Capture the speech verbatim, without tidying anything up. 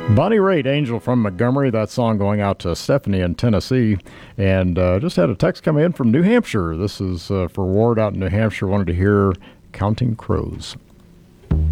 Bonnie Raitt, Angel from Montgomery. That song going out to Stephanie in Tennessee. And uh, just had a text come in from New Hampshire. This is uh, for Ward out in New Hampshire. Wanted to hear Counting Crows.